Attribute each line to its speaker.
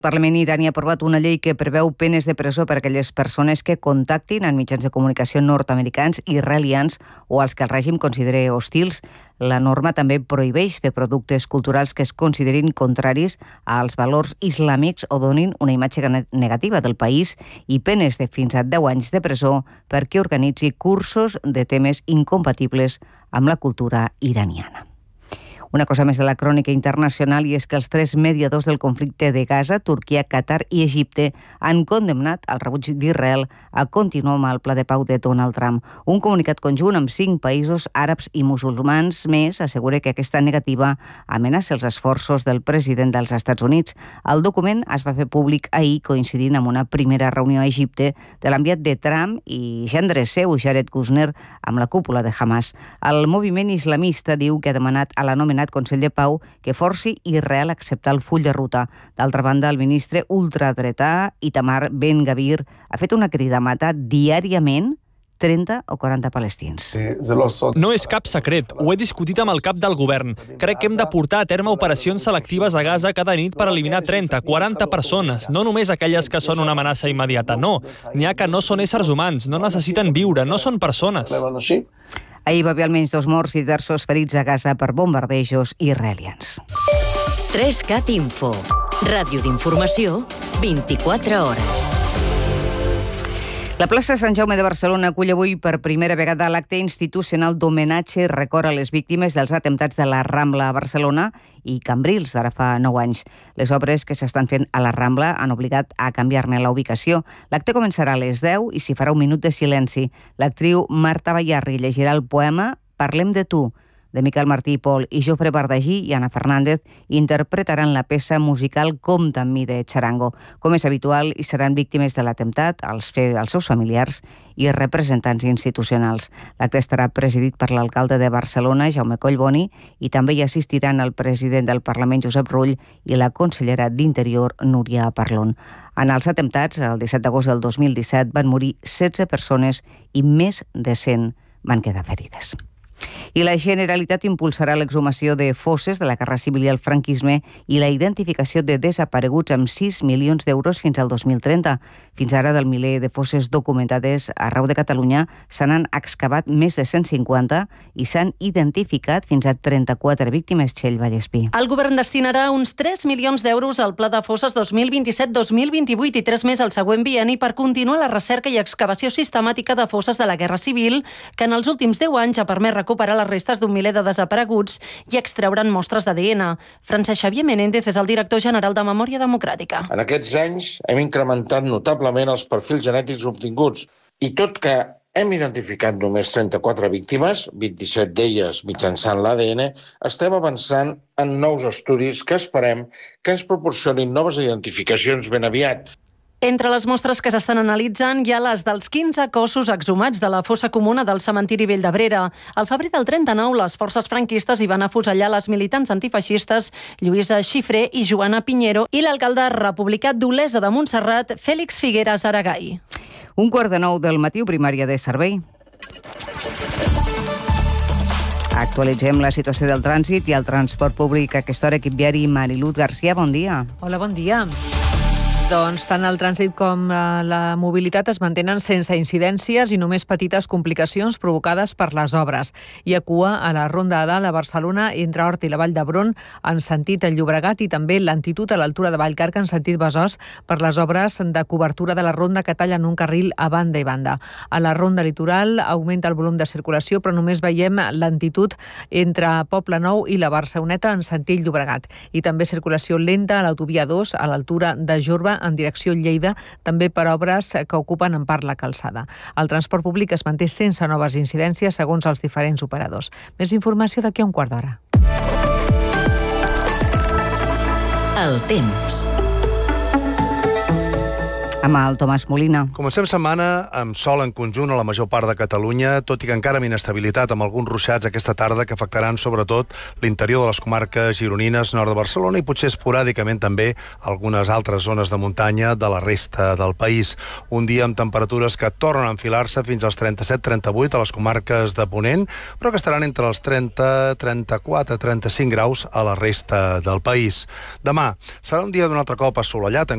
Speaker 1: El Parlament iraní ha aprovat una llei que preveu penes de presó per a aquelles persones que contactin en mitjans de comunicació nord-americans, israelians o als que el règim consideri hostils. La norma també prohibeix fer productes culturals que es considerin contraris als valors islàmics o donin una imatge negativa del país i penes de fins a 10 anys de presó perquè organitzi cursos de temes incompatibles amb la cultura iraniana. Una cosa més de la crònica internacional, i és que els 3 mediadors del conflicte de Gaza, Turquia, Qatar i Egipte, han condemnat el rebuig d'Israel a continuar amb el pla de pau de Donald Trump. Un comunicat conjunt amb 5 països àrabs i musulmans més assegura que aquesta negativa amenaça els esforços del president dels Estats Units. El document es va fer públic ahir, coincidint amb una primera reunió a Egipte de l'enviat de Trump i gendre seu, Jared Kushner, amb la cúpula de Hamas. El moviment islamista diu que ha demanat a l'anomenat Consell de Pau que forci Israel a acceptar el full de ruta. D'altra banda, el ministre ultradretà Itamar Ben-Gavir ha fet una crida a matar diàriament 30 o 40 palestins.
Speaker 2: No és cap secret, ho he discutit amb el cap del govern. Crec que hem de portar a terme operacions selectives a Gaza cada nit per eliminar 30, 40 persones, no només aquelles que són una amenaça immediata, no. N'hi ha que no són éssers humans, no necessiten viure, no són persones.
Speaker 1: Ahir va haver almenys 2 morts i diversos ferits a Gaza per bombardejos israelians.
Speaker 3: 3CAT Info. Ràdio d'informació, 24 hores.
Speaker 1: La plaça Sant Jaume de Barcelona acull avui per primera vegada l'acte institucional d'homenatge i record a les víctimes dels atemptats de la Rambla a Barcelona i Cambrils, d'ara fa 9 anys. Les obres que s'estan fent a la Rambla han obligat a canviar-ne la ubicació. L'acte començarà a les 10 i s'hi farà un minut de silenci. L'actriu Marta Bayarri llegirà el poema Parlem de tu, de Miquel Martí i Pol, i Jofre Bardagí i Ana Fernández interpretaran la peça musical Compta amb mi de Charango. Com és habitual, hi seran víctimes de l'atemptat, els seus familiars i representants institucionals. L'acte estarà presidit per l'alcalde de Barcelona, Jaume Collboni, i també hi assistiran el president del Parlament, Josep Rull, i la consellera d'Interior, Núria Parlon. En els atemptats, el 17 d'agost del 2017, van morir 16 persones i més de 100 van quedar ferides. I la Generalitat impulsarà l'exhumació de fosses de la Guerra Civil i el franquisme i la identificació de desapareguts amb 6 milions d'euros fins al 2030. Fins ara, del miler de fosses documentades arreu de Catalunya, se n'han excavat més de 150 i s'han identificat fins a 34 víctimes, Txell Vallespí.
Speaker 4: El govern destinarà uns 3 milions d'euros al Pla de Fosses 2027-2028 i 3 més al següent bienni per continuar la recerca i excavació sistemàtica de fosses de la Guerra Civil, que en els últims 10 anys ha permès recuperar les restes d'un miler de desapareguts i extreure'n mostres d'ADN. Francesc Xavier Menéndez és el director general de Memòria Democràtica.
Speaker 5: En aquests anys hem incrementat notablement els perfils genètics obtinguts i tot que hem identificat només 34 víctimes, 27 d'elles mitjançant l'ADN, estem avançant en nous estudis que esperem que ens proporcionin noves identificacions ben aviat.
Speaker 4: Entre les mostres que s'estan analitzant hi ha les dels 15 cossos exhumats de la fossa comuna del cementiri Vell d'Abrera. Al febrer del 39, les forces franquistes hi van afusellar les militants antifeixistes Lluïsa Xifré i Joana Piñero i l'alcalde republicà d'Olesa de Montserrat, Fèlix Figueras Aragai.
Speaker 1: 8:45 del matí, primària de servei. Actualitzem la situació del trànsit i el transport públic a aquesta hora. Equip viari, Mariluz García, bon dia.
Speaker 6: Hola, bon dia. Doncs tant el trànsit com la mobilitat es mantenen sense incidències i només petites complicacions provocades per les obres. Hi ha cua a la Ronda de Dalt a Barcelona entre Hort i la Vall d'Hebron en sentit Llobregat i també lentitud a l'altura de Vallcarca en sentit Besòs per les obres de cobertura de la ronda que tallen un carril a banda i banda. A la Ronda Litoral augmenta el volum de circulació, però només veiem lentitud entre Poblenou i la Barceloneta en sentit Llobregat. I també circulació lenta a l'autovia 2 a l'altura de Jorba en direcció Lleida, també per obres que ocupen en part la calçada. El transport públic es manté sense noves incidències segons els diferents operadors. Més informació d'aquí a un quart d'hora.
Speaker 3: El temps.
Speaker 1: Amb el Tomàs Molina.
Speaker 7: Comencem setmana amb sol en conjunt a la major part de Catalunya, tot i que encara amb inestabilitat, amb alguns ruixats aquesta tarda que afectaran sobretot l'interior de les comarques gironines, nord de Barcelona i potser esporàdicament també algunes altres zones de muntanya de la resta del país. Un dia amb temperatures que tornen a enfilar-se fins als 37-38 a les comarques de Ponent, però que estaran entre els 30, 34, 35 graus a la resta del país. Demà serà un dia d'un altre cop assolellat,